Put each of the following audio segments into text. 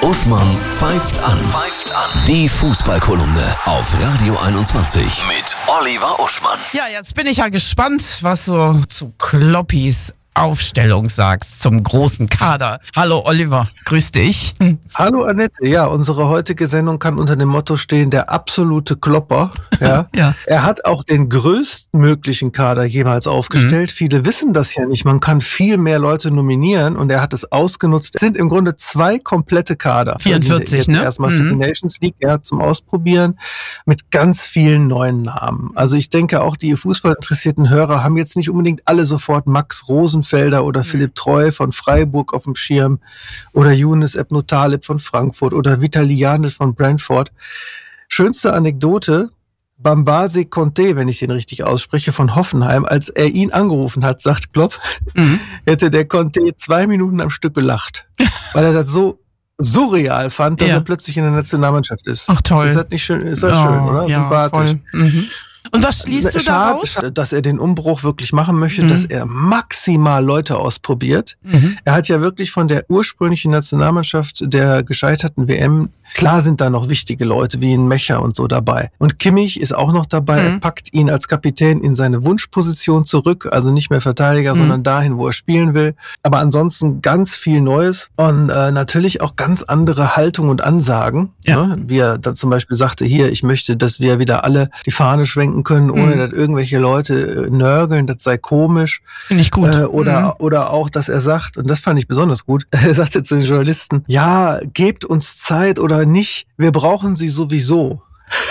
Uschmann pfeift an. Die Fußballkolumne auf Radio 21 mit Oliver Uschmann. Ja, jetzt bin ich ja gespannt, was du zu Kloppis Aufstellung sagst zum großen Kader. Hallo Oliver, grüß dich. Hallo Annette, ja, unsere heutige Sendung kann unter dem Motto stehen, der absolute Klopper. Ja. Ja. Er hat auch den größtmöglichen Kader jemals aufgestellt. Viele wissen das ja nicht, man kann viel mehr Leute nominieren und er hat es ausgenutzt. Es sind im Grunde 2 komplette Kader. 44, jetzt ne? Erstmal für die Nations League, ja, zum Ausprobieren mit ganz vielen neuen Namen. Also ich denke auch, die fußballinteressierten Hörer haben jetzt nicht unbedingt alle sofort Max Rosenfelder oder Philipp Treu von Freiburg auf dem Schirm oder Younes Ebnu Taleb von Frankfurt oder Vitali Janel von Brentford. Schönste Anekdote, Bambasi Conte, wenn ich den richtig ausspreche, von Hoffenheim, als er ihn angerufen hat, sagt Klopp, hätte der Conte 2 Minuten am Stück gelacht, weil er das so surreal fand, dass er plötzlich in der Nationalmannschaft ist. Ach toll. Ist das nicht schön? Ist das schön, oder? Ja, sympathisch. Und was schließt du daraus? Schade, dass er den Umbruch wirklich machen möchte, dass er maximal Leute ausprobiert. Er hat ja wirklich von der ursprünglichen Nationalmannschaft der gescheiterten WM, klar sind da noch wichtige Leute wie ein Mecher und so dabei. Und Kimmich ist auch noch dabei. Er packt ihn als Kapitän in seine Wunschposition zurück, also nicht mehr Verteidiger, sondern dahin, wo er spielen will. Aber ansonsten ganz viel Neues und natürlich auch ganz andere Haltung und Ansagen. Ja. Ne? Wie er da zum Beispiel sagte, hier, ich möchte, dass wir wieder alle die Fahne schwenken können, ohne dass irgendwelche Leute nörgeln, das sei komisch. Finde ich gut. Oder auch, dass er sagt, und das fand ich besonders gut, er sagte zu den Journalisten, ja, gebt uns Zeit oder nicht, wir brauchen sie sowieso.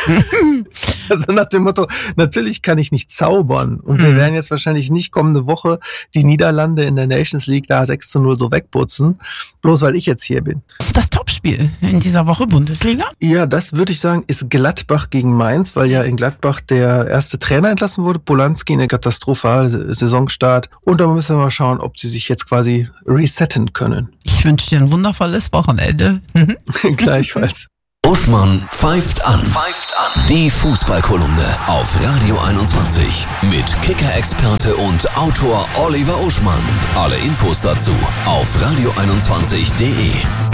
Also nach dem Motto, natürlich kann ich nicht zaubern und wir werden jetzt wahrscheinlich nicht kommende Woche die Niederlande in der Nations League da 6-0 so wegputzen, bloß weil ich jetzt hier bin. Das Topspiel in dieser Woche Bundesliga? Ja, das würde ich sagen, ist Gladbach gegen Mainz, weil ja in Gladbach der erste Trainer entlassen wurde, Polanski, eine katastrophale Saisonstart. Und da müssen wir mal schauen, ob sie sich jetzt quasi resetten können. Ich wünsche dir ein wundervolles Wochenende. Gleichfalls. Uschmann pfeift an. Die Fußballkolumne auf Radio 21 mit Kicker-Experte und Autor Oliver Uschmann. Alle Infos dazu auf radio21.de.